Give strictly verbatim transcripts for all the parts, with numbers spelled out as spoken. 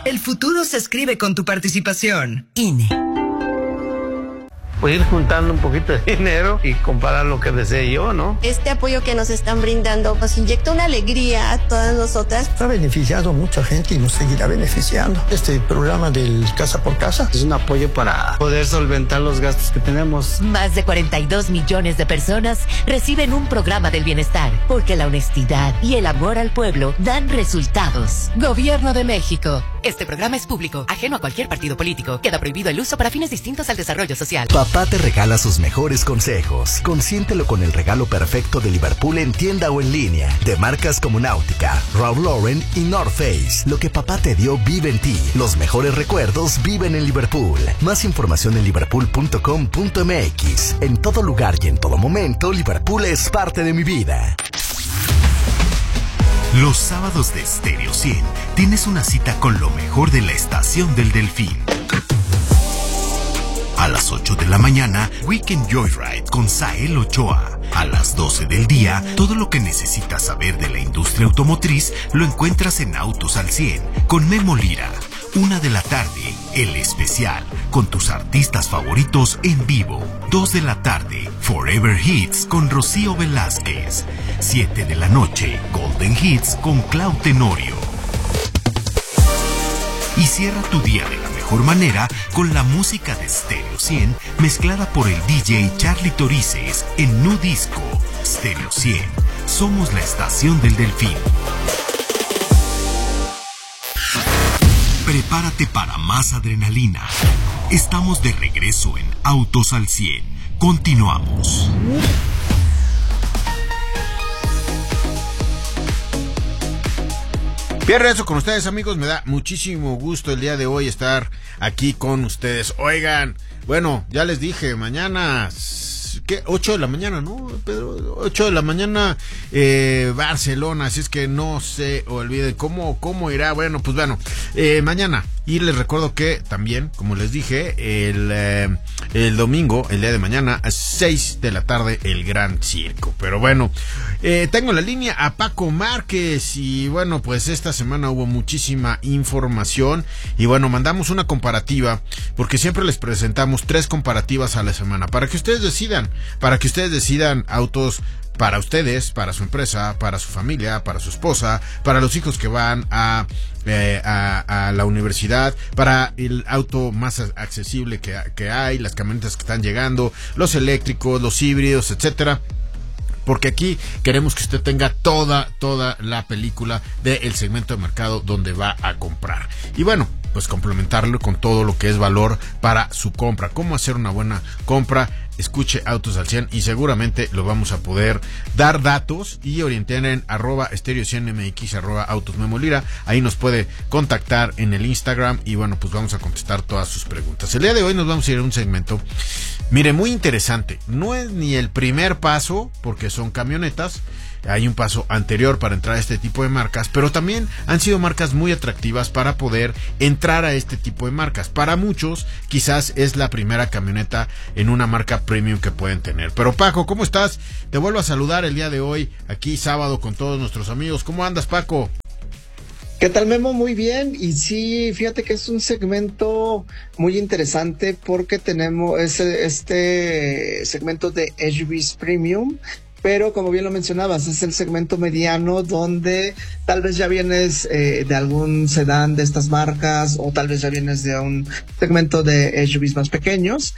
El futuro se escribe con tu participación. I N E. Pues ir juntando un poquito de dinero y comprar lo que desee yo, ¿no? Este apoyo que nos están brindando nos inyecta una alegría a todas nosotras. Ha beneficiado a mucha gente y nos seguirá beneficiando. Este programa del Casa por Casa es un apoyo para poder solventar los gastos que tenemos. Más de cuarenta y dos millones de personas reciben un programa del bienestar, porque la honestidad y el amor al pueblo dan resultados. Gobierno de México. Este programa es público, ajeno a cualquier partido político. Queda prohibido el uso para fines distintos al desarrollo social. Papá te regala sus mejores consejos. Consiéntelo con el regalo perfecto de Liverpool en tienda o en línea. De marcas como Náutica, Ralph Lauren y North Face. Lo que papá te dio vive en ti. Los mejores recuerdos viven en Liverpool. Más información en liverpool punto com punto m x. En todo lugar y en todo momento, Liverpool es parte de mi vida. Los sábados de Stereo cien tienes una cita con lo mejor de la Estación del Delfín. A las ocho de la mañana, Weekend Joyride con Sael Ochoa. A las doce del día, todo lo que necesitas saber de la industria automotriz lo encuentras en Autos al cien con Memo Lira. Una de la tarde, El Especial, con tus artistas favoritos en vivo. Dos de la tarde, Forever Hits con Rocío Velázquez. Siete de la noche, Golden Hits con Clau Tenorio. Y cierra tu día de la mejor manera con la música de Stereo cien mezclada por el D J Charlie Torices en Nu Disco. Stereo cien, somos la estación del Delfín. Prepárate para más adrenalina. Estamos de regreso en Autos al cien. Continuamos. Bien, regreso con ustedes, amigos. Me da muchísimo gusto el día de hoy estar aquí con ustedes. Oigan, bueno, ya les dije, mañana, ¿qué? ocho de la mañana, ¿no, Pedro? ocho de la mañana, eh, Barcelona, así es que no se olviden cómo, cómo irá. Bueno, pues bueno, eh, mañana. Y les recuerdo que también, como les dije, el, eh, el domingo, el día de mañana, a seis de la tarde, el Gran Circo. Pero bueno, eh, tengo en la línea a Paco Márquez y bueno, pues esta semana hubo muchísima información y bueno, mandamos una comparativa porque siempre les presentamos tres comparativas a la semana para que ustedes decidan, para que ustedes decidan autos para ustedes, para su empresa, para su familia, para su esposa, para los hijos que van a, eh, a, a la universidad, para el auto más accesible que, que hay, las camionetas que están llegando, los eléctricos, los híbridos, etcétera. Porque aquí queremos que usted tenga toda, toda la película del segmento de mercado donde va a comprar. Y bueno, pues complementarlo con todo lo que es valor para su compra. Cómo hacer una buena compra. Escuche Autos al cien y seguramente lo vamos a poder dar datos y orientar en arroba Stereo cien M X, arroba Autos Memo Lira. Ahí nos puede contactar en el Instagram y bueno, pues vamos a contestar todas sus preguntas. El día de hoy nos vamos a ir a un segmento, mire, muy interesante. No es ni el primer paso porque son camionetas. Hay un paso anterior para entrar a este tipo de marcas, pero también han sido marcas muy atractivas para poder entrar a este tipo de marcas. Para muchos, quizás es la primera camioneta en una marca premium que pueden tener. Pero Paco, ¿cómo estás? Te vuelvo a saludar el día de hoy, aquí sábado con todos nuestros amigos. ¿Cómo andas, Paco? ¿Qué tal, Memo? Muy bien. Y sí, fíjate que es un segmento muy interesante porque tenemos este, este segmento de S U Vs Premium. Pero como bien lo mencionabas, es el segmento mediano donde tal vez ya vienes eh, de algún sedán de estas marcas o tal vez ya vienes de un segmento de S U Vs más pequeños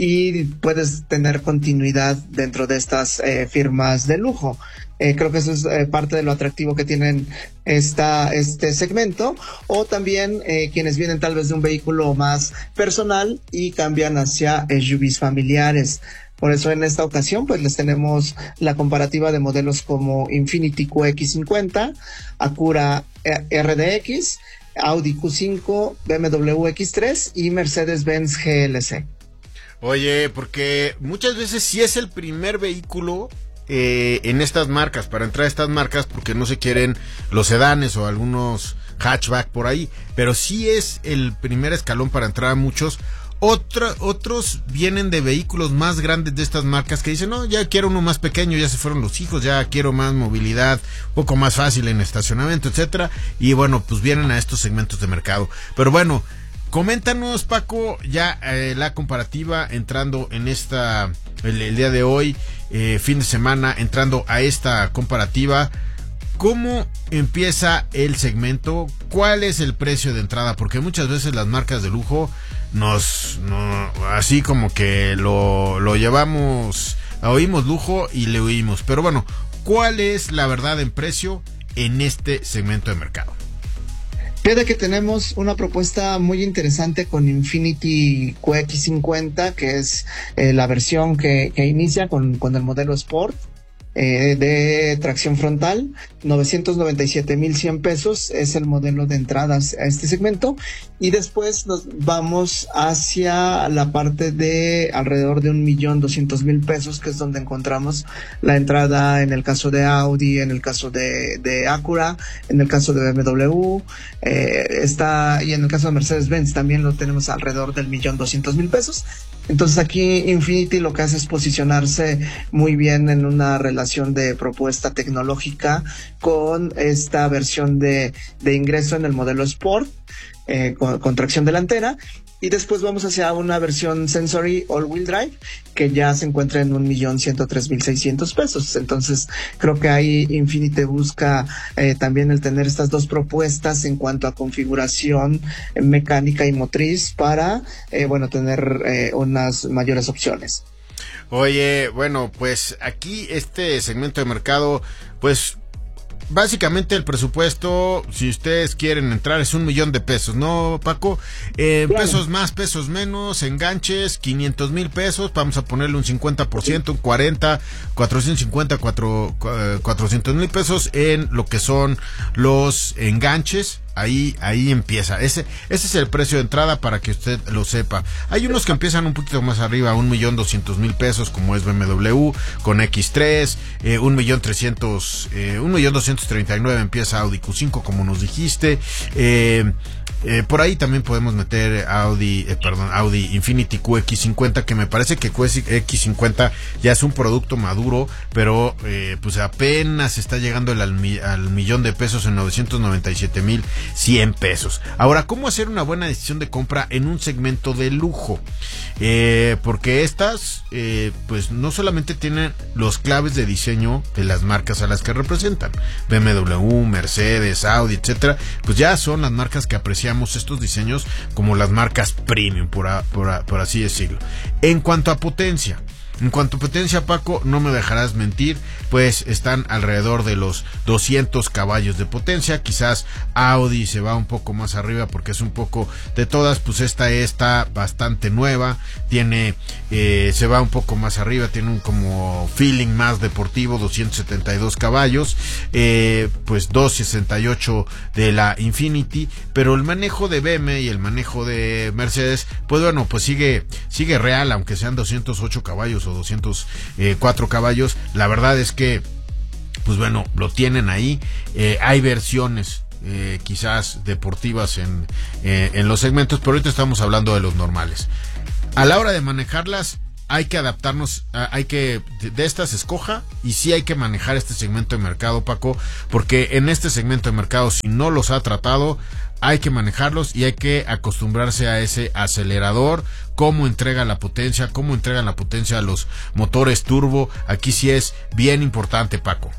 y puedes tener continuidad dentro de estas eh, firmas de lujo. Eh, creo que eso es eh, parte de lo atractivo que tienen esta, este segmento, o también eh, quienes vienen tal vez de un vehículo más personal y cambian hacia S U Vs familiares. Por eso en esta ocasión pues les tenemos la comparativa de modelos como Infiniti Q X cincuenta, Acura R D X, Audi Q cinco, B M W X tres y Mercedes-Benz G L C. Oye, porque muchas veces sí es el primer vehículo eh, en estas marcas, para entrar a estas marcas, porque no se quieren los sedanes o algunos hatchback por ahí, pero sí es el primer escalón para entrar a muchos, Otra, otros vienen de vehículos más grandes de estas marcas que dicen, no, ya quiero uno más pequeño, ya se fueron los hijos, ya quiero más movilidad, un poco más fácil en estacionamiento, etcétera. Y bueno, pues vienen a estos segmentos de mercado. Pero bueno, coméntanos, Paco, ya eh, la comparativa entrando en esta, el, el día de hoy, eh, fin de semana, entrando a esta comparativa. ¿Cómo empieza el segmento? ¿Cuál es el precio de entrada? Porque muchas veces las marcas de lujo nos, no, así como que lo, lo llevamos, oímos lujo y le oímos. Pero bueno, ¿cuál es la verdad en precio en este segmento de mercado? Fíjate que tenemos una propuesta muy interesante con Infiniti Q X cincuenta, que es eh, la versión que, que inicia con, con el modelo Sport. Eh, de tracción frontal, novecientos noventa y siete mil cien pesos es el modelo de entradas a este segmento, y después nos vamos hacia la parte de alrededor de un millón doscientos mil pesos, que es donde encontramos la entrada en el caso de Audi, en el caso de, de Acura, en el caso de B M W, eh, está, y en el caso de Mercedes-Benz también lo tenemos alrededor del millón doscientos mil pesos. Entonces aquí Infiniti lo que hace es posicionarse muy bien en una relación de propuesta tecnológica con esta versión de, de ingreso en el modelo Sport, eh, con, con tracción delantera, y después vamos hacia una versión Sensory All-Wheel Drive que ya se encuentra en un millón ciento tres mil seiscientos pesos. Entonces creo que ahí Infiniti busca eh, también el tener estas dos propuestas en cuanto a configuración eh, mecánica y motriz para eh, bueno tener eh, unas mayores opciones. Oye, bueno, pues aquí este segmento de mercado, pues básicamente el presupuesto, si ustedes quieren entrar, es un millón de pesos, ¿no, Paco? Eh, claro. Pesos más, pesos menos, enganches, quinientos mil pesos, vamos a ponerle un cincuenta por ciento, un cuarenta, cuatrocientos cincuenta, cuatrocientos mil pesos en lo que son los enganches. Ahí, ahí empieza. Ese, ese es el precio de entrada para que usted lo sepa. Hay unos que empiezan un poquito más arriba, un millón doscientos mil pesos, como es B M W, con X tres, eh, un millón trescientos, eh, un millón doscientos treinta y nueve empieza Audi Q cinco, como nos dijiste. Eh, Eh, por ahí también podemos meter Audi, eh, perdón, Audi Infiniti Q X cincuenta, que me parece que Q X cincuenta ya es un producto maduro, pero eh, pues apenas está llegando el, al, al millón de pesos en novecientos noventa y siete mil cien pesos. Ahora, ¿cómo hacer una buena decisión de compra en un segmento de lujo? Eh, porque estas, eh, pues no solamente tienen los claves de diseño de las marcas a las que representan, B M W, Mercedes, Audi, etcétera, pues ya son las marcas que apreciamos estos diseños como las marcas premium, por, a, por, a, por así decirlo. En cuanto a potencia, En cuanto a potencia, Paco, no me dejarás mentir, pues están alrededor de los doscientos caballos de potencia. Quizás Audi se va un poco más arriba porque es un poco de todas, pues esta está bastante nueva, tiene eh, se va un poco más arriba, tiene un como feeling más deportivo, doscientos setenta y dos caballos, eh, pues doscientos sesenta y ocho de la Infiniti, pero el manejo de B M y el manejo de Mercedes, pues bueno, pues sigue sigue real, aunque sean doscientos ocho caballos o doscientos cuatro caballos. La verdad es que, pues bueno, lo tienen ahí. Eh, hay versiones eh, quizás deportivas en, eh, en los segmentos, pero ahorita estamos hablando de los normales. A la hora de manejarlas, hay que adaptarnos, hay que, de estas escoja, y sí hay que manejar este segmento de mercado, Paco, porque en este segmento de mercado, si no los ha tratado, hay que manejarlos y hay que acostumbrarse a ese acelerador, cómo entrega la potencia, cómo entregan la potencia a los motores turbo. Aquí sí es bien importante, Paco.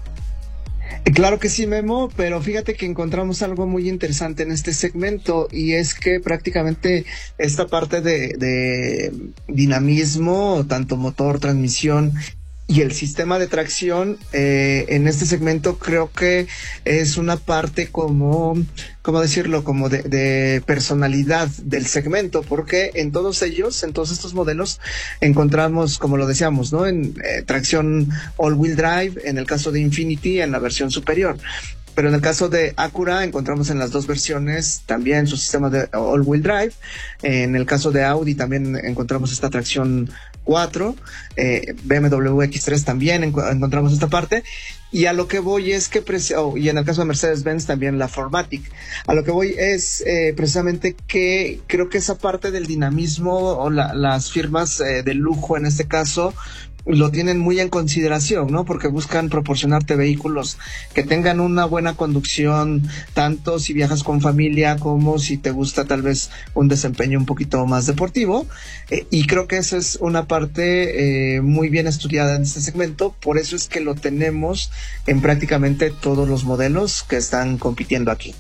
Claro que sí, Memo, pero fíjate que encontramos algo muy interesante en este segmento, y es que prácticamente esta parte de, de dinamismo, tanto motor, transmisión y el sistema de tracción, eh, en este segmento creo que es una parte como, ¿cómo decirlo? Como de, de personalidad del segmento, porque en todos ellos, en todos estos modelos, encontramos, como lo decíamos, ¿no? En eh, tracción all-wheel drive, en el caso de Infiniti, en la versión superior. Pero en el caso de Acura encontramos en las dos versiones también su sistema de all-wheel drive. En el caso de Audi también encontramos esta tracción cuatro, eh, B M W X tres también enco- encontramos esta parte. Y a lo que voy es que, oh, y en el caso de Mercedes-Benz también la cuatro matic, a lo que voy es eh, precisamente que creo que esa parte del dinamismo o la, las firmas eh, de lujo en este caso lo tienen muy en consideración, ¿no? Porque buscan proporcionarte vehículos que tengan una buena conducción, tanto si viajas con familia como si te gusta tal vez un desempeño un poquito más deportivo. Eh, y creo que esa es una parte eh, muy bien estudiada en este segmento, por eso es que lo tenemos en prácticamente todos los modelos que están compitiendo aquí.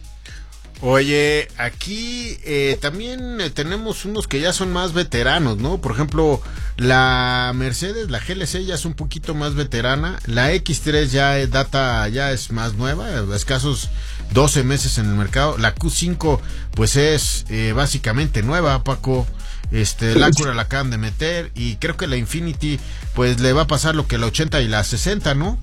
Oye, aquí eh, también eh, tenemos unos que ya son más veteranos, ¿no? Por ejemplo, la Mercedes, la G L C ya es un poquito más veterana, la X tres ya es data, ya es más nueva, escasos doce meses en el mercado, la Q cinco pues es eh, básicamente nueva, Paco. Este, la Acura la acaban de meter y creo que la Infiniti pues le va a pasar lo que la ochenta y la sesenta, ¿no?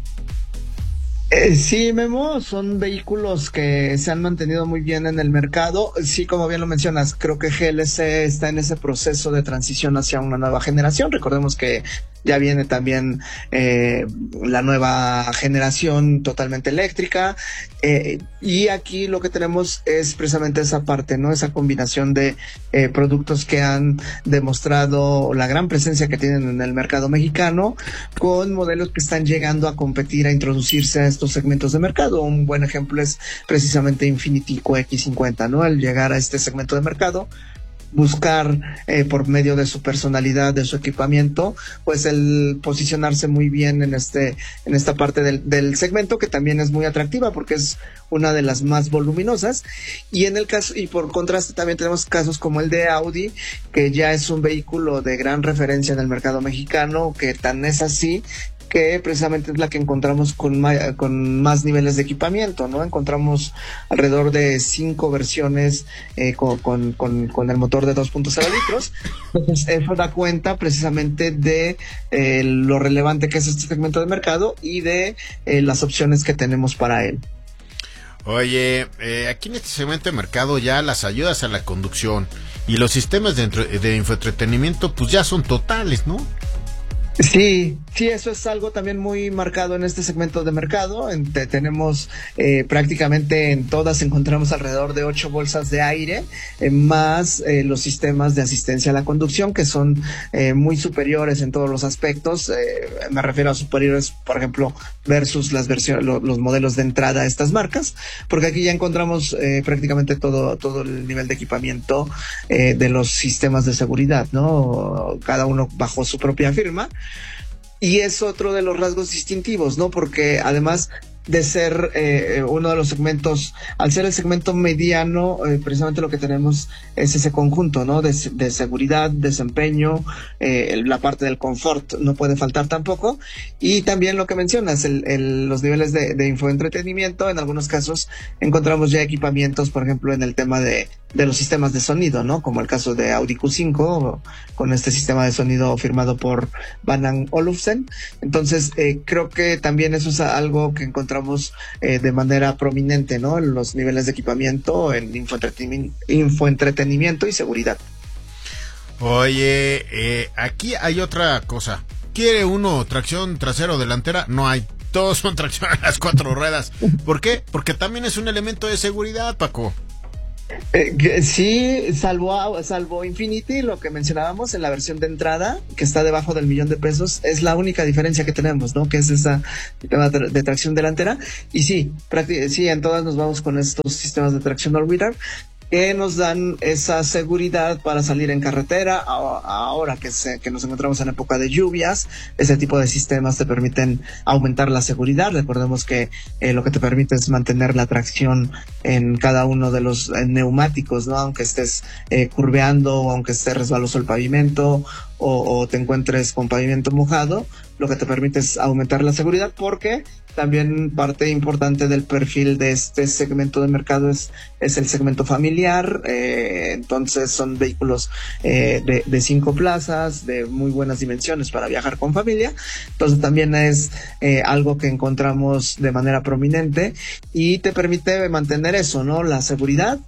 Eh, sí, Memo, son vehículos que se han mantenido muy bien en el mercado. Sí, como bien lo mencionas, creo que G L C está en ese proceso de transición hacia una nueva generación. Recordemos que ya viene también eh, la nueva generación totalmente eléctrica, eh, y aquí lo que tenemos es precisamente esa parte, ¿no? Esa combinación de eh, productos que han demostrado la gran presencia que tienen en el mercado mexicano, con modelos que están llegando a competir, a introducirse a estos segmentos de mercado. Un buen ejemplo es precisamente Infiniti Q X cincuenta, ¿no? Al llegar a este segmento de mercado, buscar eh, por medio de su personalidad, de su equipamiento, pues el posicionarse muy bien en este, en esta parte del, del segmento, que también es muy atractiva porque es una de las más voluminosas. Y en el caso, y por contraste también tenemos casos como el de Audi, que ya es un vehículo de gran referencia en el mercado mexicano, que tan es así que precisamente es la que encontramos con, ma- con más niveles de equipamiento, ¿no? Encontramos alrededor de cinco versiones eh, con, con, con, con el motor de dos punto cero litros. Entonces, eso da cuenta precisamente de eh, lo relevante que es este segmento de mercado y de eh, las opciones que tenemos para él. Oye, eh, aquí en este segmento de mercado ya las ayudas a la conducción y los sistemas de, entre- de infoentretenimiento pues ya son totales, ¿no? Sí, sí, eso es algo también muy marcado en este segmento de mercado. En, te, tenemos eh, prácticamente en todas encontramos alrededor de ocho bolsas de aire, eh, más eh, los sistemas de asistencia a la conducción, que son eh, muy superiores en todos los aspectos. Eh, me refiero a superiores, por ejemplo, versus las versiones, lo, los modelos de entrada a estas marcas, porque aquí ya encontramos eh, prácticamente todo, todo el nivel de equipamiento eh, de los sistemas de seguridad, ¿no? Cada uno bajo su propia firma. Y es otro de los rasgos distintivos, ¿no? Porque además de ser eh, uno de los segmentos, al ser el segmento mediano, eh, precisamente lo que tenemos es ese conjunto, ¿no? De, de seguridad, desempeño, eh, la parte del confort no puede faltar tampoco, y también lo que mencionas, el, el, los niveles de, de infoentretenimiento. En algunos casos encontramos ya equipamientos, por ejemplo, en el tema de, de los sistemas de sonido, ¿no? Como el caso de Audi Q cinco, con este sistema de sonido firmado por Bang and Olufsen. Entonces, eh, creo que también eso es algo que encontramos Eh, de manera prominente, ¿no? En los niveles de equipamiento, en infoentretenimiento, infoentretenimiento y seguridad. Oye, eh, aquí hay otra cosa. ¿Quiere uno tracción trasero o delantera? No hay. Todos son tracción a las cuatro ruedas. ¿Por qué? Porque también es un elemento de seguridad, Paco. Eh, que sí, salvo, salvo Infiniti, lo que mencionábamos en la versión de entrada, que está debajo del millón de pesos, es la única diferencia que tenemos, ¿no? Que es esa sistema de tracción delantera. Y sí, prácti- sí, en todas nos vamos con estos sistemas de tracción all-wheeler, que nos dan esa seguridad para salir en carretera. Ahora que, se, que nos encontramos en época de lluvias, ese tipo de sistemas te permiten aumentar la seguridad. Recordemos que eh, lo que te permite es mantener la tracción en cada uno de los eh, neumáticos, ¿no? Aunque estés eh, curveando, o aunque esté resbaloso el pavimento, o, o te encuentres con pavimento mojado, lo que te permite es aumentar la seguridad, porque también parte importante del perfil de este segmento de mercado es, es el segmento familiar. Eh, entonces son vehículos eh, de, de cinco plazas, de muy buenas dimensiones para viajar con familia. Entonces también es eh, algo que encontramos de manera prominente y te permite mantener eso, ¿no? La seguridad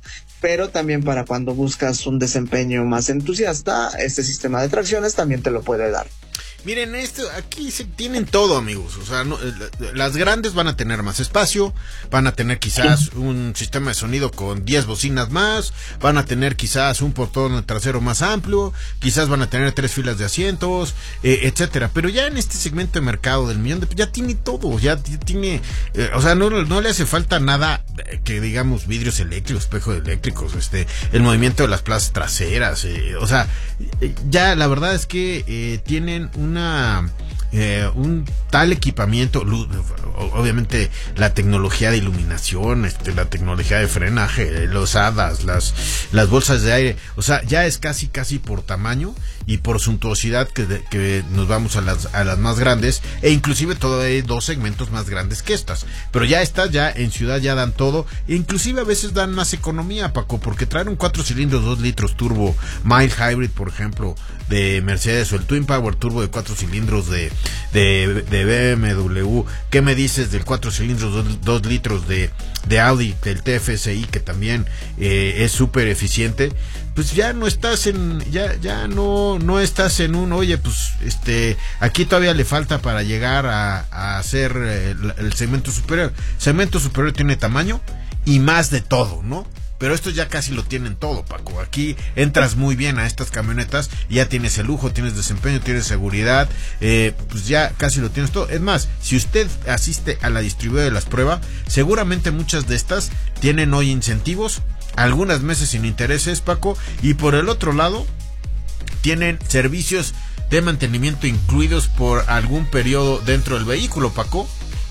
pero también para cuando buscas un desempeño más entusiasta, este sistema de tracciones también te lo puede dar. Miren, esto, aquí se tienen todo, amigos. O sea, no, las grandes van a tener más espacio, van a tener quizás un sistema de sonido con diez bocinas más, van a tener quizás un portón trasero más amplio, quizás van a tener tres filas de asientos, eh, etcétera. Pero ya en este segmento de mercado del millón de, ya tiene todo, ya tiene, eh, o sea, no, no le hace falta nada que digamos vidrios eléctricos, espejos eléctricos, este, el movimiento de las plazas traseras, eh, o sea, ya la verdad es que eh, tienen un Una, eh, un tal equipamiento, obviamente la tecnología de iluminación, este, la tecnología de frenaje, los hadas, las, las bolsas de aire, o sea, ya es casi casi por tamaño y por suntuosidad que, de, que nos vamos a las, a las más grandes, e inclusive todavía hay dos segmentos más grandes que estas, pero ya estas ya en ciudad ya dan todo, e inclusive a veces dan más economía, Paco, porque traer un cuatro cilindros dos litros turbo mild hybrid, por ejemplo, de Mercedes, o el Twin Power turbo de cuatro cilindros de, de, de B M W. ¿Qué me dices del cuatro cilindros dos litros de, de Audi, del T F S I, que también eh, es súper eficiente? Pues ya no estás en, ya, ya no, no estás en un, oye, pues, este, aquí todavía le falta para llegar a, a hacer el, el segmento superior. El segmento superior tiene tamaño y más de todo, ¿no? Pero estos ya casi lo tienen todo, Paco. Aquí entras muy bien a estas camionetas y ya tienes el lujo, tienes desempeño, tienes seguridad, eh, pues ya casi lo tienes todo. Es más, si usted asiste a la distribuidora de las pruebas, seguramente muchas de estas tienen hoy incentivos, algunas meses sin intereses, Paco, y por el otro lado tienen servicios de mantenimiento incluidos por algún periodo dentro del vehículo, Paco.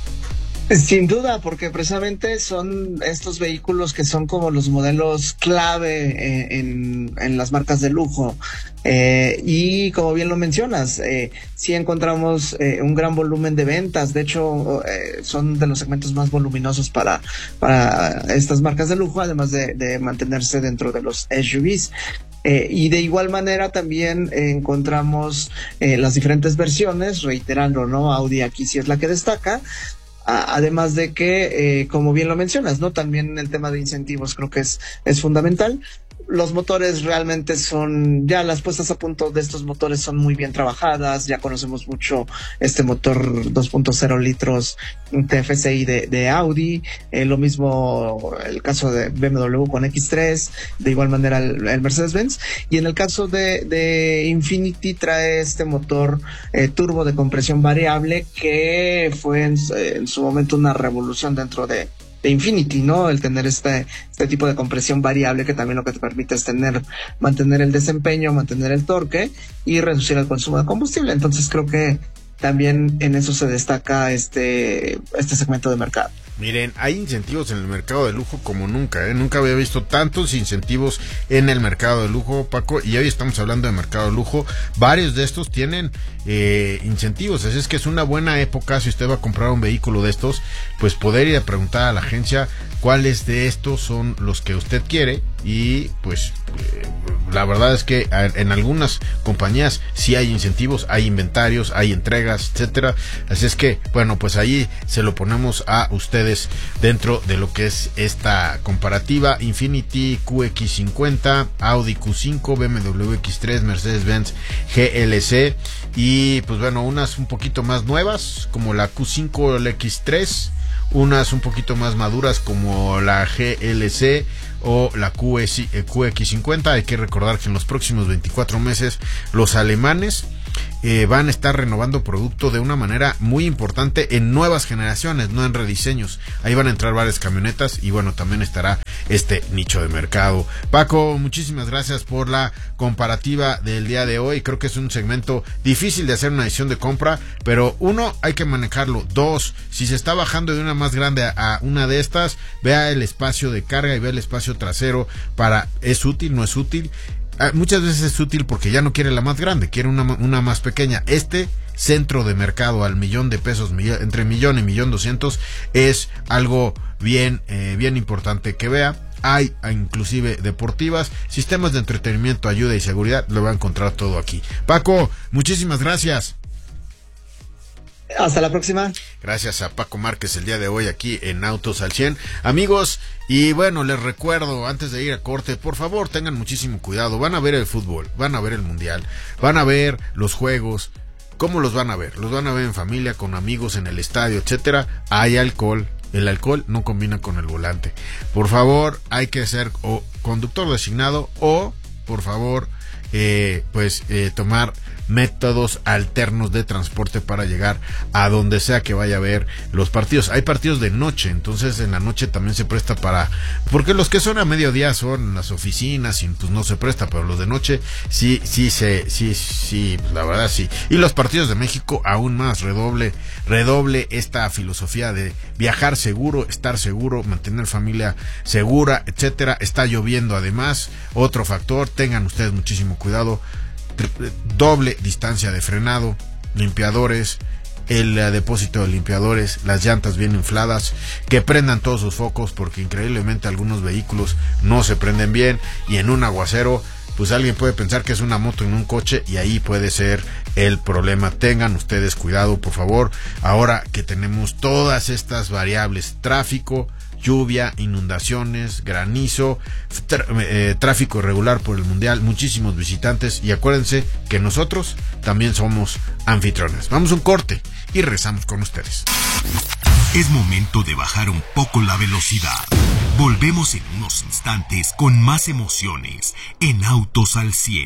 Sin duda, porque precisamente son estos vehículos que son como los modelos clave en, en las marcas de lujo. Eh, y como bien lo mencionas, eh, sí encontramos eh, un gran volumen de ventas. De hecho, eh, son de los segmentos más voluminosos para, para estas marcas de lujo, además de, de mantenerse dentro de los S U Vs. Eh, y de igual manera también eh, encontramos eh, las diferentes versiones, reiterando, ¿no? Audi aquí sí es la que destaca. Además de que, eh, como bien lo mencionas, ¿no? También el tema de incentivos creo que es, es fundamental. Los motores realmente son, ya las puestas a punto de estos motores son muy bien trabajadas, ya conocemos mucho este motor dos punto cero litros T F S I de, de Audi, eh, lo mismo el caso de B M W con X tres, de igual manera el, el Mercedes-Benz, y en el caso de, de Infiniti trae este motor eh, turbo de compresión variable que fue en, en su momento una revolución dentro de de Infiniti, ¿no? El tener este, este tipo de compresión variable que también lo que te permite es tener, mantener el desempeño, mantener el torque y reducir el consumo de combustible. Entonces creo que también en eso se destaca este, este segmento de mercado. Miren, hay incentivos en el mercado de lujo como nunca, ¿eh? Nunca había visto tantos incentivos en el mercado de lujo, Paco, y hoy estamos hablando de mercado de lujo. Varios de estos tienen eh, incentivos, así es que es una buena época si usted va a comprar un vehículo de estos, pues poder ir a preguntar a la agencia cuáles de estos son los que usted quiere y pues eh, la verdad es que en algunas compañías sí hay incentivos, hay inventarios, hay entregas, etcétera, así es que bueno, pues ahí se lo ponemos a ustedes dentro de lo que es esta comparativa. Infiniti Q X cincuenta, Audi Q cinco, B M W X tres, Mercedes-Benz G L C y pues bueno, unas un poquito más nuevas como la Q cinco o la X tres, unas un poquito más maduras como la G L C o la Q X cincuenta. Hay que recordar que en los próximos veinticuatro meses los alemanes eh, van a estar renovando producto de una manera muy importante en nuevas generaciones, no en rediseños. Ahí van a entrar varias camionetas y bueno, también estará este nicho de mercado. Paco, muchísimas gracias por la comparativa del día de hoy. Creo que es un segmento difícil de hacer una decisión de compra, pero uno, hay que manejarlo. Dos, si se está bajando de una más grande a, a una de estas, vea el espacio de carga y vea el espacio trasero para, ¿es útil? ¿No es útil? Muchas veces es útil porque ya no quiere la más grande, quiere una, una más pequeña. Este centro de mercado al millón de pesos, entre millón y millón doscientos, es algo bien, eh, bien importante que vea. Hay inclusive deportivas, sistemas de entretenimiento, ayuda y seguridad, lo va a encontrar todo aquí. Paco, muchísimas gracias. Hasta la próxima. Gracias a Paco Márquez el día de hoy aquí en Autos al cien. Amigos, y bueno, les recuerdo antes de ir a corte, por favor tengan muchísimo cuidado. Van a ver el fútbol, van a ver el mundial, van a ver los juegos. ¿Cómo los van a ver? Los van a ver en familia, con amigos, en el estadio, etcétera. Hay alcohol. El alcohol no combina con el volante. Por favor, hay que ser o conductor designado o, por favor, eh, pues eh, tomar métodos alternos de transporte para llegar a donde sea que vaya a ver los partidos. Hay partidos de noche, entonces en la noche también se presta para, porque los que son a mediodía son las oficinas y pues no se presta, pero los de noche sí, sí, se, sí, sí, la verdad sí. Y los partidos de México aún más, redoble, redoble esta filosofía de viajar seguro, estar seguro, mantener familia segura, etcétera. Está lloviendo además, otro factor, tengan ustedes muchísimo cuidado. Doble distancia de frenado, limpiadores, el uh, depósito de limpiadores, las llantas bien infladas, que prendan todos sus focos, porque increíblemente algunos vehículos no se prenden bien, y en un aguacero pues alguien puede pensar que es una moto en un coche y ahí puede ser el problema. Tengan ustedes cuidado, por favor, ahora que tenemos todas estas variables: tráfico, lluvia, inundaciones, granizo, tr- eh, tráfico irregular por el mundial, muchísimos visitantes, y acuérdense que nosotros también somos anfitriones. Vamos a un corte y regresamos con ustedes. Es momento de bajar un poco la velocidad. Volvemos en unos instantes con más emociones en Autos al cien.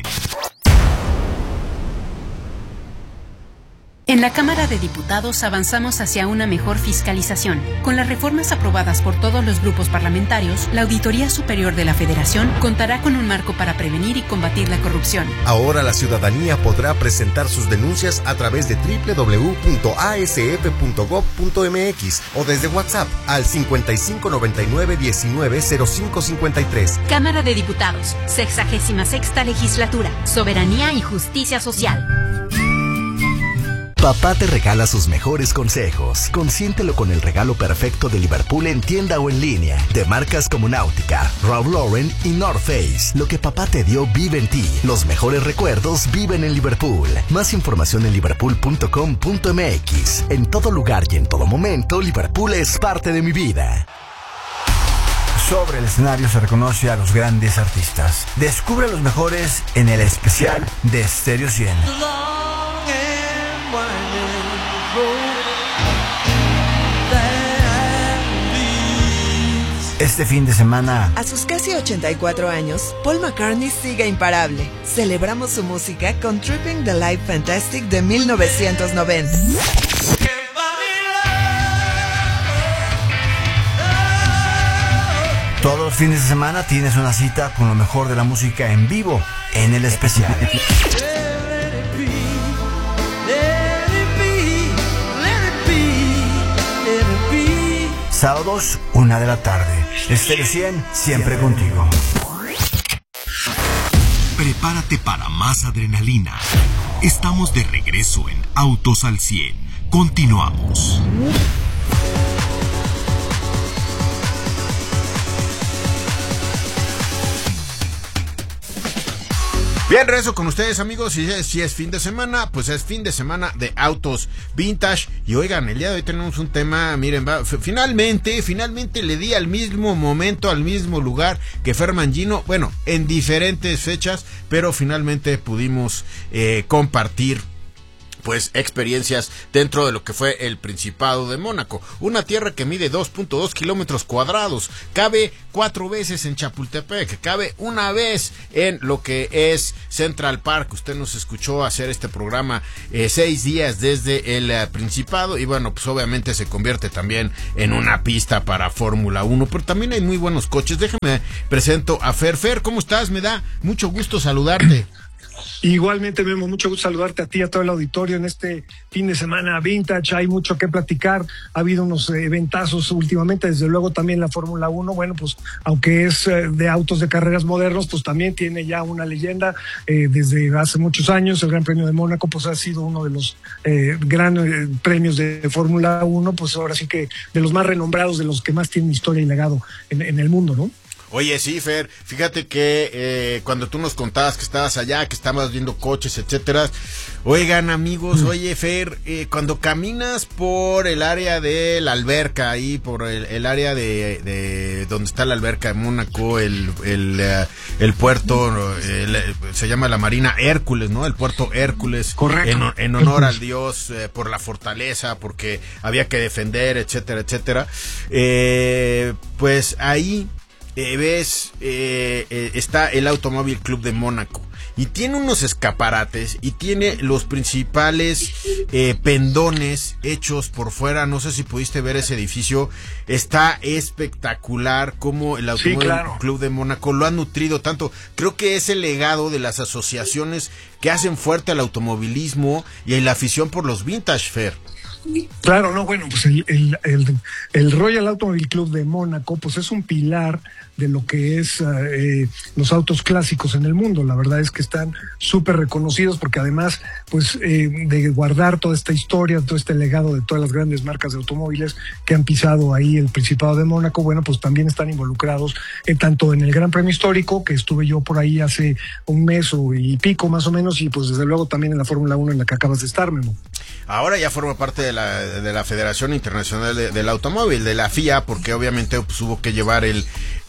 En la Cámara de Diputados avanzamos hacia una mejor fiscalización. Con las reformas aprobadas por todos los grupos parlamentarios, la Auditoría Superior de la Federación contará con un marco para prevenir y combatir la corrupción. Ahora la ciudadanía podrá presentar sus denuncias a través de doble u doble u doble u punto a s f punto gob punto m x o desde WhatsApp al cincuenta y cinco noventa y nueve diecinueve cero cinco cincuenta y tres. Cámara de Diputados, sexagésima sexta legislatura, soberanía y justicia social. Papá te regala sus mejores consejos. Consiéntelo con el regalo perfecto de Liverpool en tienda o en línea. De marcas como Náutica, Ralph Lauren y North Face. Lo que papá te dio vive en ti. Los mejores recuerdos viven en Liverpool. Más información en liverpool punto com punto m x. En todo lugar y en todo momento, Liverpool es parte de mi vida. Sobre el escenario se reconoce a los grandes artistas. Descubre a los mejores en el especial de Stereo cien. Este fin de semana, a sus casi ochenta y cuatro años, Paul McCartney sigue imparable. Celebramos su música con Tripping the Life Fantastic de mil novecientos noventa. Todos los fines de semana tienes una cita con lo mejor de la música en vivo en el especial. Sábados, una de la tarde. Stereo cien, siempre contigo. Prepárate para más adrenalina. Estamos de regreso en Autos al cien. Continuamos. Bien, regreso con ustedes, amigos. Si es, si es fin de semana, pues es fin de semana de autos vintage. Y oigan, el día de hoy tenemos un tema, miren, va, f- finalmente, finalmente le di al mismo momento, al mismo lugar que Fer Mangino, bueno, en diferentes fechas, pero finalmente pudimos eh, compartir pues experiencias dentro de lo que fue el Principado de Mónaco, una tierra que mide dos punto dos kilómetros cuadrados, cabe cuatro veces en Chapultepec, cabe una vez en lo que es Central Park. Usted nos escuchó hacer este programa eh, seis días desde el eh, Principado, y bueno, pues obviamente se convierte también en una pista para Fórmula uno, pero también hay muy buenos coches. Déjame presento a Fer. Fer, ¿cómo estás? Me da mucho gusto saludarte. Igualmente, Memo, mucho gusto saludarte a ti y a todo el auditorio en este fin de semana vintage. Hay mucho que platicar, ha habido unos eventazos últimamente, desde luego también la Fórmula uno, bueno, pues aunque es de autos de carreras modernos, pues también tiene ya una leyenda eh, desde hace muchos años. El Gran Premio de Mónaco pues ha sido uno de los eh, grandes premios de Fórmula uno, pues ahora sí que de los más renombrados, de los que más tienen historia y legado en, en el mundo, ¿no? Oye, sí, Fer, fíjate que eh, cuando tú nos contabas que estabas allá, que estabas viendo coches, etcétera, oigan, amigos, oye, Fer, eh, cuando caminas por el área de la alberca, ahí por el, el área de, de donde está la alberca de Mónaco, el el, uh, el puerto, el, se llama la Marina Hércules, ¿no? El puerto Hércules. Correcto. En, en honor al dios, eh, por la fortaleza, porque había que defender, etcétera, etcétera. Eh, pues ahí... Eh, ves, eh, eh, está el Automóvil Club de Mónaco y tiene unos escaparates y tiene los principales eh, pendones hechos por fuera. No sé si pudiste ver ese edificio, está espectacular como el Automóvil sí, claro. Club de Mónaco lo ha nutrido tanto. Creo que es el legado de las asociaciones que hacen fuerte al automovilismo y la afición por los vintage, Fer. Claro, no, bueno, pues el, el, el, el Royal Automobile Club de Mónaco, pues es un pilar de lo que es eh, los autos clásicos en el mundo. La verdad es que están súper reconocidos porque además, pues, eh, de guardar toda esta historia, todo este legado de todas las grandes marcas de automóviles que han pisado ahí el Principado de Mónaco, bueno, pues también están involucrados en, tanto en el Gran Premio Histórico, que estuve yo por ahí hace un mes o y pico más o menos, y pues desde luego también en la Fórmula uno en la que acabas de estar, Memo. Ahora ya forma parte de la, de la Federación Internacional de, del Automóvil, de la F I A, porque obviamente pues, hubo que llevar el...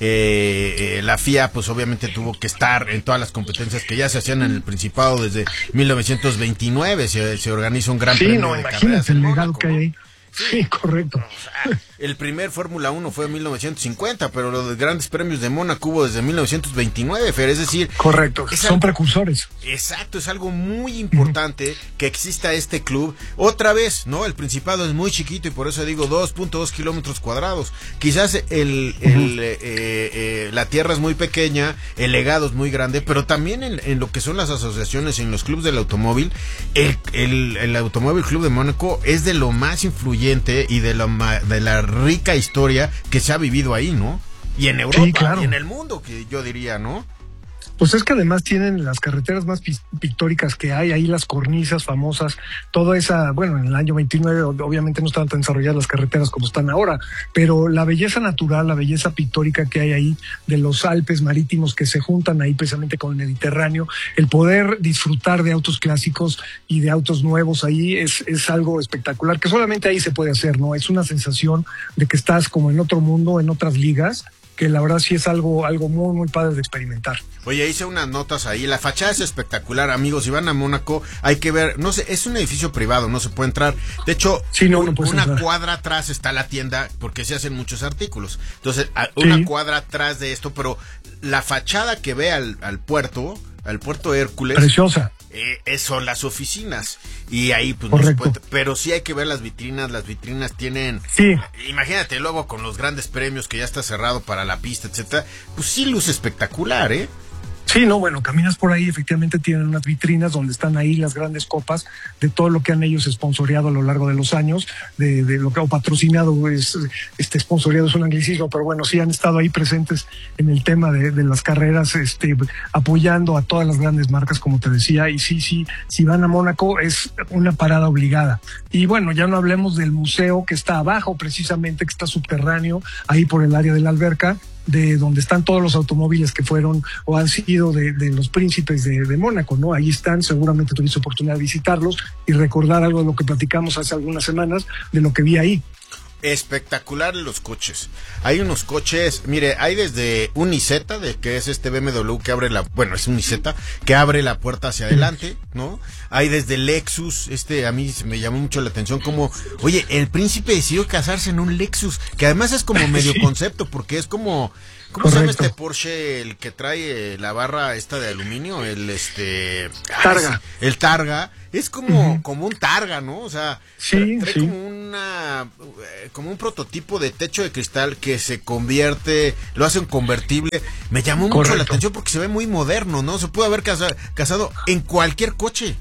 Eh, eh, la F I A pues obviamente tuvo que estar en todas las competencias que ya se hacían en el Principado desde mil novecientos veintinueve, se, se organiza un gran sí, premio no, de imagínate carreras el legado que hay ahí. Sí, correcto. O sea, el primer Fórmula uno fue en mil novecientos cincuenta, pero los grandes premios de Mónaco hubo desde mil novecientos veintinueve, Fer, es decir... Correcto, son algo, precursores. Exacto, es algo muy importante uh-huh. que exista este club. Otra vez, ¿no? El Principado es muy chiquito y por eso digo dos punto dos kilómetros cuadrados. Quizás el, uh-huh. el eh, eh, la tierra es muy pequeña, el legado es muy grande, pero también en, en lo que son las asociaciones, en los clubes del automóvil, el, el, el Automóvil Club de Mónaco es de lo más influyente y de la, de la rica historia que se ha vivido ahí, ¿no? Y en Europa, sí, claro. y en el mundo, que yo diría, ¿no? Pues es que además tienen las carreteras más pictóricas que hay, ahí las cornisas famosas, toda esa, bueno, en el año veintinueve obviamente no estaban tan desarrolladas las carreteras como están ahora, pero la belleza natural, la belleza pictórica que hay ahí de los Alpes marítimos que se juntan ahí precisamente con el Mediterráneo, el poder disfrutar de autos clásicos y de autos nuevos ahí es, es algo espectacular, que solamente ahí se puede hacer, ¿no? Es una sensación de que estás como en otro mundo, en otras ligas, que la verdad sí es algo algo muy, muy padre de experimentar. Oye, hice unas notas ahí, la fachada es espectacular, amigos, si van a Mónaco, hay que ver, no sé, es un edificio privado, no se puede entrar, de hecho, sí, no, un, no una entrar. cuadra atrás está la tienda, porque se hacen muchos artículos, entonces, a, una sí. cuadra atrás de esto, pero la fachada que ve al, al puerto, al puerto Hércules, preciosa. Eh, son las oficinas y ahí pues no se puede, pero sí hay que ver las vitrinas, las vitrinas tienen, sí. imagínate luego con los grandes premios que ya está cerrado para la pista, etcétera, pues sí luce espectacular, ¿eh? Sí, no, bueno, caminas por ahí, efectivamente tienen unas vitrinas donde están ahí las grandes copas de todo lo que han ellos sponsoreado a lo largo de los años, de, de lo que ha patrocinado, es, este sponsoreado es un anglicismo, pero bueno, sí han estado ahí presentes en el tema de, de las carreras, este, apoyando a todas las grandes marcas, como te decía, y sí, sí, si van a Mónaco es una parada obligada. Y bueno, ya no hablemos del museo que está abajo, precisamente, que está subterráneo, ahí por el área de la alberca, de donde están todos los automóviles que fueron o han sido de, de los príncipes de, de Mónaco, ¿no? Ahí están, seguramente tuviste oportunidad de visitarlos y recordar algo de lo que platicamos hace algunas semanas, de lo que vi ahí. Espectacular los coches. Hay unos coches, mire, hay desde un Isetta, de que es este B M W que abre la, bueno, es un Isetta que abre la puerta hacia adelante, ¿no? Hay desde Lexus, este a mí me llamó mucho la atención como, oye, el príncipe decidió casarse en un Lexus, que además es como medio sí. concepto, porque es como, ¿cómo Correcto. se llama este Porsche, el que trae la barra esta de aluminio? El este... Targa. Ay, el Targa. Es como, uh-huh. como un Targa, ¿no? O sea, sí, trae sí. como una, como un prototipo de techo de cristal que se convierte, lo hace un convertible. Me llamó Correcto. mucho la atención porque se ve muy moderno, ¿no? Se puede haber casado, casado en cualquier coche.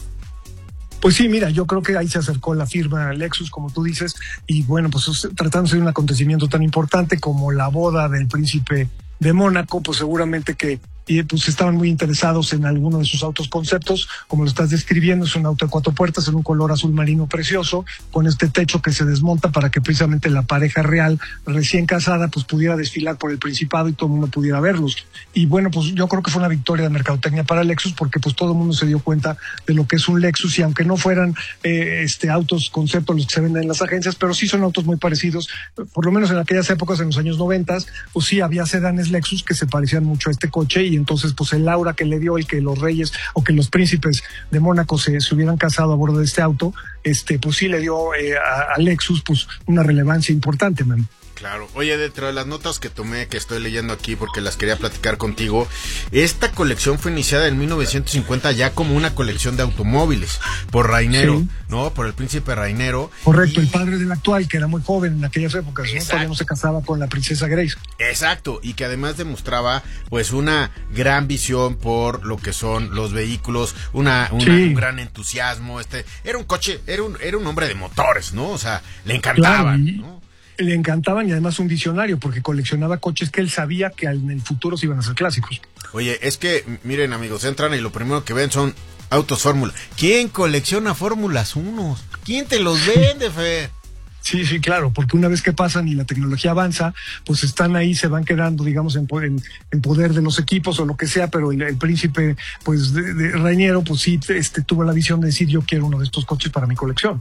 Pues sí, mira, yo creo que ahí se acercó la firma Lexus, como tú dices, y bueno, pues tratándose de un acontecimiento tan importante como la boda del príncipe de Mónaco, pues seguramente que y pues estaban muy interesados en alguno de sus autos conceptos, como lo estás describiendo. Es un auto de cuatro puertas en un color azul marino precioso, con este techo que se desmonta para que precisamente la pareja real recién casada pues pudiera desfilar por el Principado y todo el mundo pudiera verlos. Y bueno, pues yo creo que fue una victoria de mercadotecnia para Lexus, porque pues todo el mundo se dio cuenta de lo que es un Lexus, y aunque no fueran eh, este autos concepto los que se venden en las agencias, pero sí son autos muy parecidos, por lo menos en aquellas épocas, en los años noventas, pues sí había sedanes Lexus que se parecían mucho a este coche, y entonces pues el aura que le dio el que los reyes o que los príncipes de Mónaco se, se hubieran casado a bordo de este auto, este pues sí le dio eh, a, a Lexus pues una relevancia importante, man. Claro. Oye, dentro de las notas que tomé, que estoy leyendo aquí porque las quería platicar contigo, esta colección fue iniciada en mil novecientos cincuenta ya como una colección de automóviles por Rainero, sí, ¿no? Por el príncipe Rainero. Correcto, y... el padre del actual, que era muy joven en aquellas épocas, ¿no? Todavía no se casaba con la princesa Grace. Exacto, y que además demostraba pues una gran visión por lo que son los vehículos, una, una sí. un gran entusiasmo. Este era un coche, era un, era un hombre de motores, ¿no? O sea, le encantaban, claro, y... ¿no? Le encantaban, y además un visionario, porque coleccionaba coches que él sabía que en el futuro se iban a ser clásicos. Oye, es que, miren amigos, entran y lo primero que ven son autos Fórmula. ¿Quién colecciona Fórmulas uno? ¿Quién te los vende, Fe? Sí, sí, claro, porque una vez que pasan y la tecnología avanza, pues están ahí, se van quedando, digamos, en, en, en poder de los equipos o lo que sea, pero el, el príncipe, pues, de, de Rainero, pues sí, este, tuvo la visión de decir, yo quiero uno de estos coches para mi colección.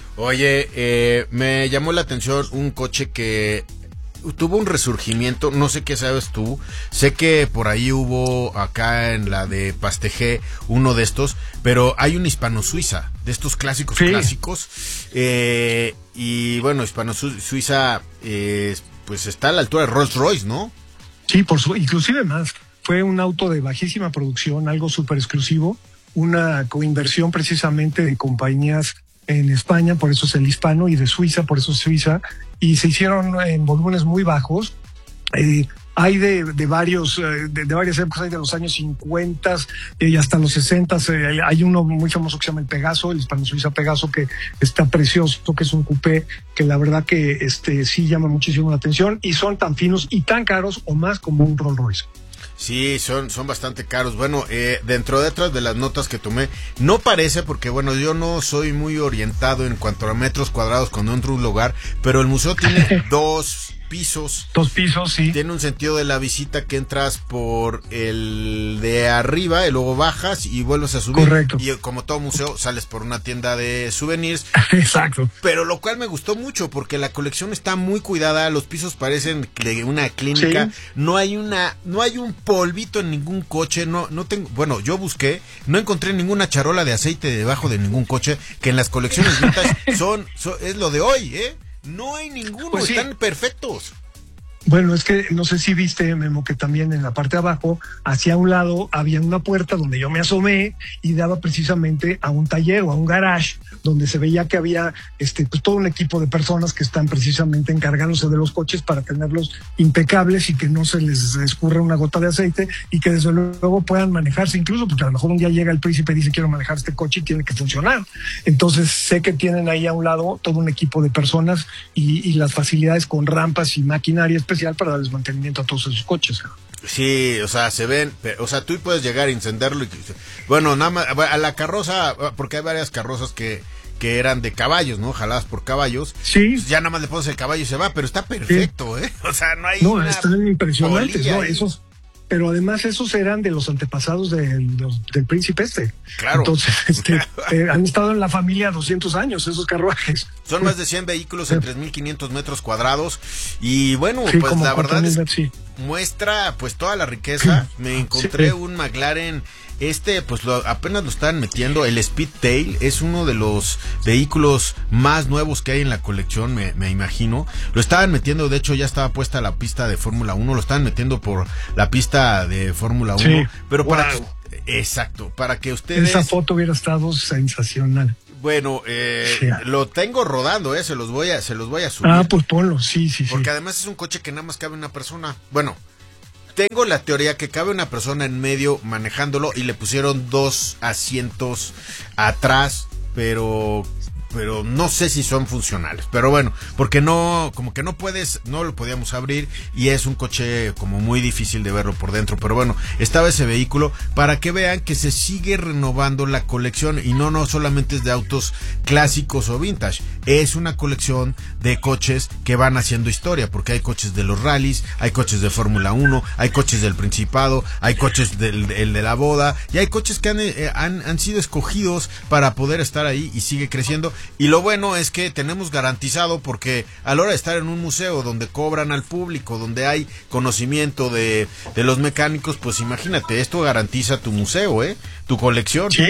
Oye, eh, me llamó la atención un coche que tuvo un resurgimiento, no sé qué sabes tú, sé que por ahí hubo acá en la de Pastegé uno de estos, pero hay un Hispano-Suiza, de estos clásicos sí. clásicos, eh, y bueno, Hispano-Suiza eh, pues está a la altura de Rolls Royce, ¿no? Sí, por su, inclusive más, fue un auto de bajísima producción, algo súper exclusivo, una coinversión precisamente de compañías en España, por eso es el Hispano, y de Suiza, por eso es Suiza, y se hicieron en volúmenes muy bajos. Eh, hay de, de varios, de, de varias épocas, hay de los años cincuenta y hasta los sesenta. Eh, hay uno muy famoso que se llama el Pegaso, el Hispano Suiza Pegaso, que está precioso, que es un coupé que la verdad que este sí llama muchísimo la atención, y son tan finos y tan caros o más como un Rolls Royce. Sí, son, son bastante caros. Bueno, eh, dentro de otras de las notas que tomé, no parece, porque bueno, yo no soy muy orientado en cuanto a metros cuadrados cuando entro a un lugar, pero el museo tiene dos pisos. Dos pisos, sí. Tiene un sentido de la visita que entras por el de arriba y luego bajas y vuelves a subir. Correcto. Y como todo museo, sales por una tienda de souvenirs. Exacto. Pero lo cual me gustó mucho porque la colección está muy cuidada, los pisos parecen de una clínica, sí. no hay una, no hay un polvito en ningún coche, no, no tengo, bueno, yo busqué, no encontré ninguna charola de aceite debajo de ningún coche, que en las colecciones vintage son, son es lo de hoy, ¿eh? No hay ninguno, pues sí. Están perfectos. Bueno, es que no sé si viste, Memo, que también en la parte de abajo, hacia un lado, había una puerta donde yo me asomé y daba precisamente a un taller o a un garage, donde se veía que había este pues todo un equipo de personas que están precisamente encargándose de los coches para tenerlos impecables y que no se les escurra una gota de aceite, y que desde luego puedan manejarse, incluso porque a lo mejor un día llega el príncipe y dice quiero manejar este coche y tiene que funcionar. Entonces sé que tienen ahí a un lado todo un equipo de personas y, y las facilidades con rampas y maquinaria especial para darles mantenimiento a todos esos coches. Sí, o sea, se ven, o sea, tú puedes llegar a encenderlo y, bueno, nada más, a la carroza, porque hay varias carrozas que, que eran de caballos, ¿no? Jaladas por caballos. Sí. Pues ya nada más le pones el caballo y se va, pero está perfecto, sí. ¿eh? O sea, no hay No, están impresionantes, ¿no? Esos, pero además esos eran de los antepasados de los, del príncipe este. Claro. Entonces, este, eh, han estado en la familia doscientos años esos carruajes. Son más de cien vehículos en tres mil quinientos metros cuadrados y bueno, sí, pues la verdad es que sí. muestra pues toda la riqueza. Me encontré sí. un McLaren, este pues lo, apenas lo están metiendo, el Speedtail, es uno de los vehículos más nuevos que hay en la colección, me, me imagino. Lo estaban metiendo, de hecho ya estaba puesta la pista de Fórmula uno, lo estaban metiendo por la pista de Fórmula uno, sí. pero wow. para que, exacto, para que ustedes... Esa foto hubiera estado sensacional. Bueno, eh, sí. lo tengo rodando, eh, se los voy a, se los voy a subir. Ah, pues ponlo, sí, sí, Porque sí. además es un coche que nada más cabe una persona. Bueno, tengo la teoría que cabe una persona en medio manejándolo y le pusieron dos asientos atrás, pero pero no sé si son funcionales, pero bueno, porque no, como que no puedes, no lo podíamos abrir y es un coche como muy difícil de verlo por dentro, pero bueno, estaba ese vehículo para que vean que se sigue renovando la colección y no, no solamente es de autos clásicos o vintage, es una colección de coches que van haciendo historia, porque hay coches de los rallies, hay coches de Fórmula uno, hay coches del Principado, hay coches del, del de la boda y hay coches que han, eh, han, han sido escogidos para poder estar ahí y sigue creciendo. Y lo bueno es que tenemos garantizado, porque a la hora de estar en un museo donde cobran al público, donde hay conocimiento de, de los mecánicos, pues imagínate, esto garantiza tu museo, ¿eh? Tu colección. Sí,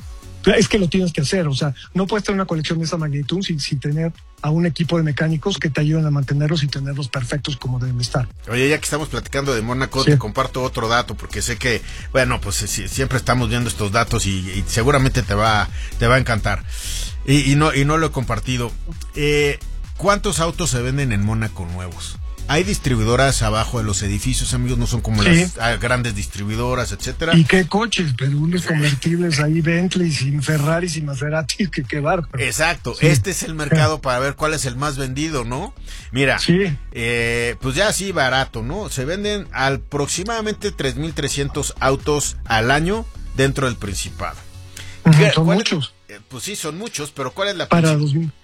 es que lo tienes que hacer, o sea, no puedes tener una colección de esa magnitud sin, sin tener a un equipo de mecánicos que te ayuden a mantenerlos y tenerlos perfectos como deben estar. Oye, ya que estamos platicando de Mónaco, sí, te comparto otro dato, porque sé que, bueno, pues sí, siempre estamos viendo estos datos y, y seguramente te va, te va a encantar. Y, y no, y no lo he compartido. Eh, ¿Cuántos autos se venden en Mónaco nuevos? Hay distribuidoras abajo de los edificios, amigos, no son como sí. las grandes distribuidoras, etcétera. ¿Y qué coches? Pero unos convertibles ahí, Bentleys y Ferraris y Maseratis, que qué bárbaro. Exacto, sí. Este es el mercado para ver cuál es el más vendido, ¿no? Mira, sí. eh, pues ya así barato, ¿no? Se venden aproximadamente tres mil trescientos autos al año dentro del Principado. Uh-huh, son muchos. Es? Pues sí, son muchos, pero ¿cuál es la para dos mil?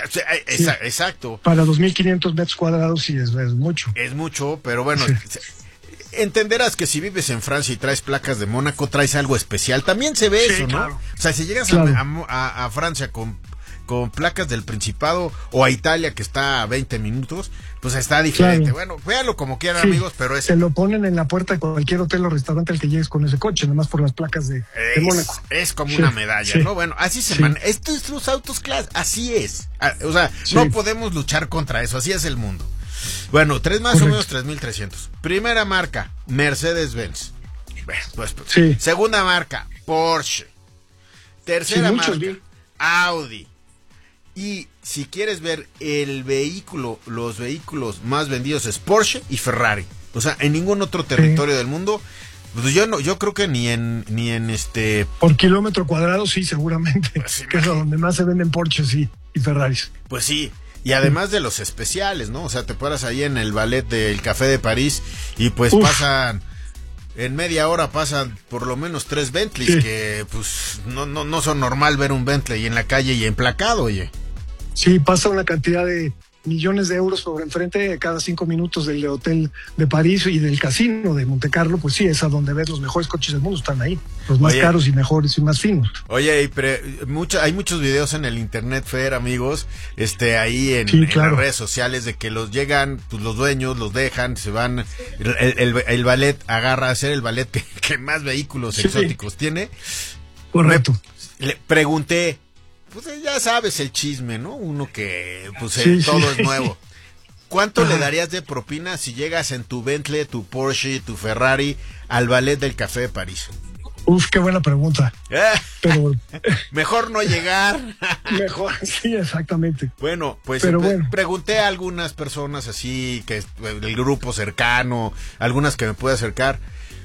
Sí. Exacto. Para dos mil quinientos metros cuadrados sí es, es mucho. Es mucho, pero bueno, sí. entenderás que si vives en Francia y traes placas de Mónaco, traes algo especial. También se ve sí, eso, ¿no? Claro. O sea, si llegas claro. a, a, a Francia con, con placas del Principado o a Italia que está a veinte minutos, pues está diferente. Claro. Bueno, véanlo como quieran, sí, amigos, pero es... Te lo ponen en la puerta de cualquier hotel o restaurante al que llegues con ese coche, nomás por las placas de, es, de Mónaco. Es como sí, una medalla, sí. ¿no? Bueno, así se sí. man... Estos son los autos class, así es. O sea, sí. no podemos luchar contra eso, así es el mundo. Bueno, tres más Correcto. o menos tres mil trescientos. Primera marca, Mercedes-Benz. Pues, pues, sí. Segunda marca, Porsche. Tercera sí, marca, bien. Audi. Y si quieres ver el vehículo, los vehículos más vendidos es Porsche y Ferrari. O sea, en ningún otro territorio sí. del mundo, pues yo no, yo creo que ni en, ni en este. Por kilómetro cuadrado sí, seguramente. Pues sí, que es donde más se venden Porsches y, y Ferraris. Pues sí. Y además de los especiales, ¿no? O sea, te paras ahí en el ballet del Café de París y pues Uf. pasan. En media hora pasan por lo menos tres Bentleys, sí. que pues no, no, no son normal ver un Bentley en la calle y emplacado, oye. Sí, pasa una cantidad de millones de euros por enfrente cada cinco minutos del hotel de París y del casino de Monte Carlo, pues sí, es a donde ves los mejores coches del mundo, están ahí, los más oye, caros y mejores y más finos. Oye, y pre, mucho, hay muchos videos en el internet, Fer, amigos, este, ahí en, sí, en claro. las redes sociales de que los llegan, pues los dueños los dejan, se van, el, el, el ballet agarra a ser el ballet que, que más vehículos sí, exóticos sí. tiene. Correcto. Me, le pregunté, pues ya sabes el chisme, ¿no? Uno que, pues sí, todo sí. es nuevo. ¿Cuánto Ajá. le darías de propina si llegas en tu Bentley, tu Porsche, tu Ferrari al ballet del Café de París? Uf, qué buena pregunta. Pero mejor no llegar. Mejor, sí, exactamente. Bueno, pues Pero pre- bueno. pregunté a algunas personas así, que el grupo cercano, algunas que me puede acercar.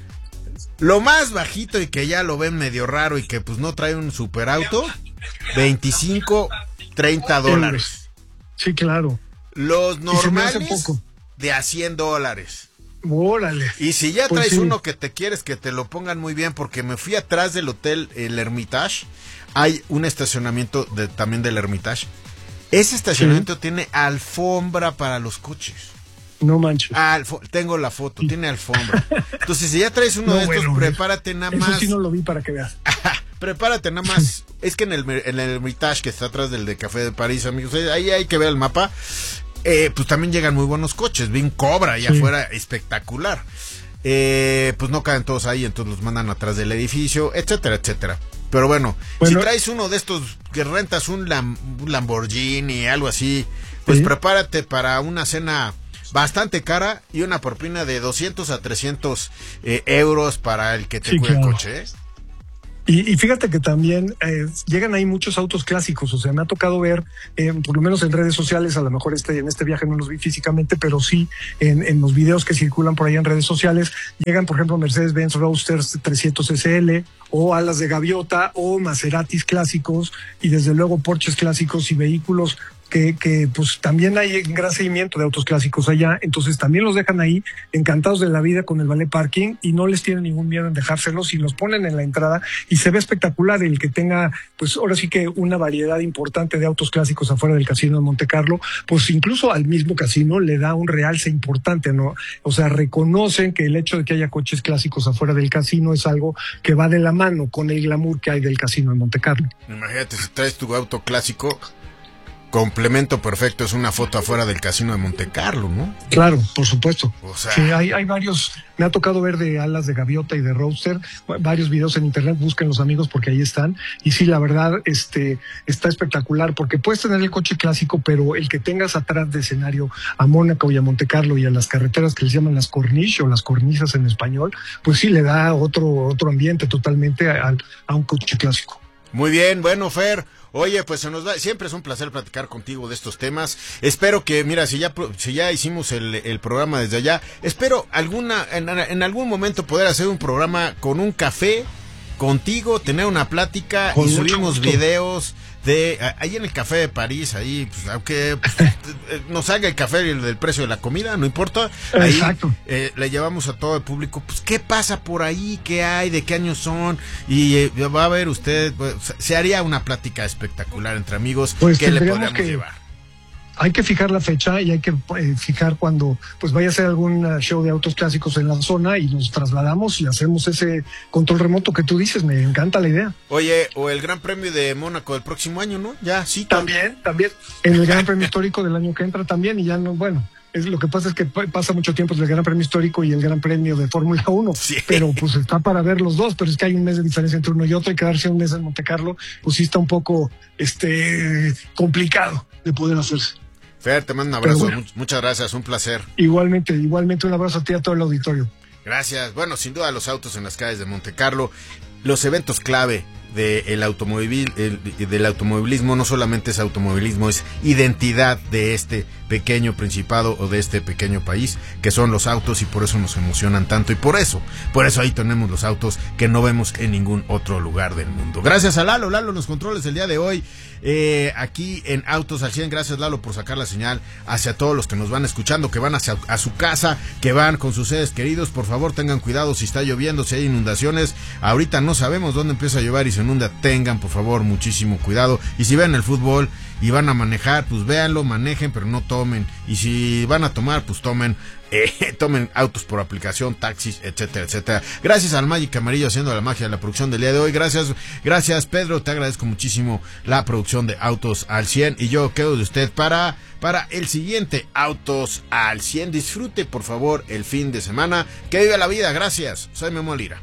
Lo más bajito y que ya lo ven medio raro y que pues no trae un superauto, veinticinco, treinta dólares. Sí, claro. Los normales de a cien dólares. Órale. Y si ya pues traes sí. uno que te quieres que te lo pongan muy bien, porque me fui atrás del hotel El Hermitage, hay un estacionamiento de, también del Hermitage. Ese estacionamiento sí. tiene alfombra para los coches. No manches. Alfo- tengo la foto, sí. tiene alfombra. Entonces, si ya traes uno no, de estos, bueno, prepárate nada eso más. sí no lo vi para que veas. Prepárate nada más. Es que en el, en el Hermitage, que está atrás del de Café de París, amigos, ahí hay que ver el mapa. Eh, pues también llegan muy buenos coches. Vi un Cobra allá sí. afuera, espectacular. Eh, pues no caen todos ahí, entonces los mandan atrás del edificio, etcétera, etcétera. Pero bueno, bueno, si traes uno de estos que rentas un, Lam- un Lamborghini, algo así, pues ¿sí? prepárate para una cena bastante cara y una propina de doscientos a trescientos eh, euros para el que te sí, cuide claro. el coche, ¿eh? Y, y fíjate que también eh, llegan ahí muchos autos clásicos, o sea, me ha tocado ver, eh, por lo menos en redes sociales, a lo mejor este, en este viaje no los vi físicamente, pero sí en, en los videos que circulan por ahí en redes sociales, llegan, por ejemplo, Mercedes-Benz Roadsters trescientos S L, o alas de gaviota, o Maseratis clásicos, y desde luego Porsches clásicos y vehículos que, que pues también hay un gran seguimiento de autos clásicos allá, entonces también los dejan ahí encantados de la vida con el valet parking y no les tienen ningún miedo en dejárselos y los ponen en la entrada y se ve espectacular el que tenga, pues ahora sí que una variedad importante de autos clásicos afuera del casino de Monte Carlo, pues incluso al mismo casino le da un realce importante, ¿no? O sea, reconocen que el hecho de que haya coches clásicos afuera del casino es algo que va de la mano con el glamour que hay del casino de Monte Carlo. Imagínate, si traes tu auto clásico, complemento perfecto es una foto afuera del casino de Monte Carlo, ¿no? Claro, por supuesto. O sea, sí, hay, hay varios, me ha tocado ver de alas de gaviota y de roadster, varios videos en internet, busquen los amigos porque ahí están, y sí, la verdad, este, está espectacular, porque puedes tener el coche clásico, pero el que tengas atrás de escenario a Mónaco y a Monte Carlo y a las carreteras que les llaman las corniche o las cornisas en español, pues sí, le da otro, otro ambiente totalmente a, a un coche clásico. Muy bien, bueno, Fer, oye, pues se nos va, siempre es un placer platicar contigo de estos temas. Espero que, mira, si ya si ya hicimos el, el programa desde allá, espero alguna en, en algún momento poder hacer un programa con un café contigo, tener una plática con y subimos videos de ahí en el Café de París, ahí, pues, aunque pues, nos haga el café el del precio de la comida, no importa. Ahí, exacto. Eh, le llevamos a todo el público, pues, ¿qué pasa por ahí? ¿Qué hay? ¿De qué años son? Y eh, va a ver usted, pues, se haría una plática espectacular entre amigos. Pues ¿Qué le podríamos que... llevar? Hay que fijar la fecha y hay que eh, fijar cuando pues vaya a ser algún uh, show de autos clásicos en la zona y nos trasladamos y hacemos ese control remoto que tú dices. Me encanta la idea. Oye, o el Gran Premio de Mónaco del próximo año, ¿no? Ya, sí. También, también. En el Gran Premio Histórico del año que entra también y ya no, bueno. Es, lo que pasa es que pasa mucho tiempo entre el Gran Premio Histórico y el Gran Premio de Fórmula uno, sí. Pero pues está para ver los dos, pero es que hay un mes de diferencia entre uno y otro y quedarse un mes en Monte Carlo, pues sí está un poco este complicado de poder hacerse. Fer, te mando un abrazo, bueno, muchas gracias, un placer. Igualmente, igualmente un abrazo a ti y a todo el auditorio. Gracias, bueno, sin duda los autos en las calles de Monte Carlo, los eventos clave de el automovilismo, el, del automovilismo, no solamente es automovilismo, es identidad de este pequeño principado o de este pequeño país, que son los autos, y por eso nos emocionan tanto, y por eso, por eso ahí tenemos los autos que no vemos en ningún otro lugar del mundo. Gracias a Lalo, Lalo los controles el día de hoy, eh, aquí en Autos al cien, gracias Lalo por sacar la señal hacia todos los que nos van escuchando, que van hacia a su casa, que van con sus seres queridos, por favor tengan cuidado si está lloviendo, si hay inundaciones, ahorita no sabemos dónde empieza a llover y se inunda, tengan por favor muchísimo cuidado, y si ven el fútbol y van a manejar, pues véanlo, manejen, pero no tomen, y si van a tomar, pues tomen, eh, tomen autos por aplicación, taxis, etcétera, etcétera. Gracias al Magic Amarillo haciendo la magia de la producción del día de hoy, gracias, gracias Pedro, te agradezco muchísimo la producción de Autos al cien, y yo quedo de usted para, para el siguiente Autos al cien, disfrute por favor el fin de semana, que viva la vida, gracias, soy Memo Lira.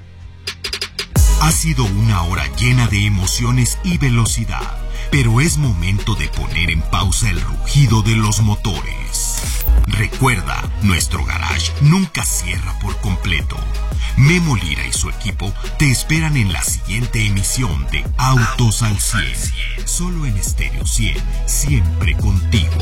Ha sido una hora llena de emociones y velocidad, pero es momento de poner en pausa el rugido de los motores. Recuerda, nuestro garage nunca cierra por completo. Memo Lira y su equipo te esperan en la siguiente emisión de Autos al cien, solo en Estéreo cien, siempre contigo.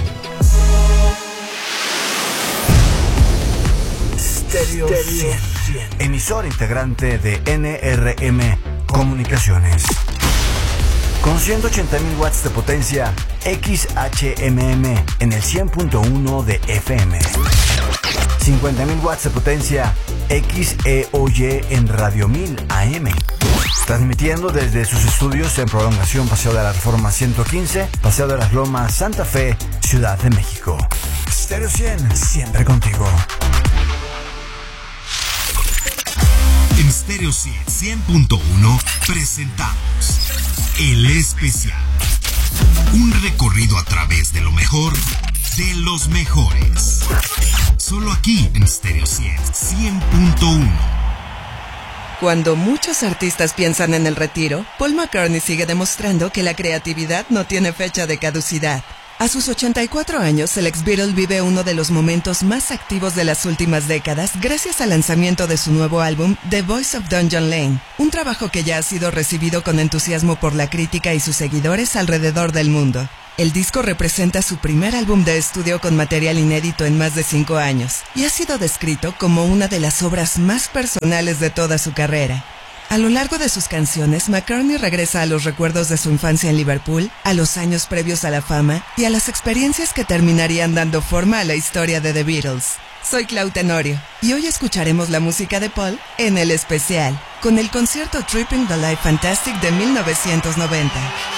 Estéreo cien, emisor integrante de N R M Comunicaciones. Con ciento ochenta mil watts de potencia, X H M M en el cien punto uno de F M. cincuenta mil watts de potencia, X E O Y en Radio mil A M. Transmitiendo desde sus estudios en Prolongación Paseo de la Reforma ciento quince, Paseo de las Lomas, Santa Fe, Ciudad de México. Estéreo cien, siempre contigo. En Estéreo cien, cien punto uno presentamos El Especial. Un recorrido a través de lo mejor de los mejores. Solo aquí en Estéreo cien, cien punto uno. Cuando muchos artistas piensan en el retiro, Paul McCartney sigue demostrando que la creatividad no tiene fecha de caducidad. A sus ochenta y cuatro años, el ex-Beatle vive uno de los momentos más activos de las últimas décadas gracias al lanzamiento de su nuevo álbum The Voice of Dungeon Lane, un trabajo que ya ha sido recibido con entusiasmo por la crítica y sus seguidores alrededor del mundo. El disco representa su primer álbum de estudio con material inédito en más de cinco años y ha sido descrito como una de las obras más personales de toda su carrera. A lo largo de sus canciones, McCartney regresa a los recuerdos de su infancia en Liverpool, a los años previos a la fama y a las experiencias que terminarían dando forma a la historia de The Beatles. Soy Clau Tenorio y hoy escucharemos la música de Paul en el especial, con el concierto Tripping the Life Fantastic de mil novecientos noventa.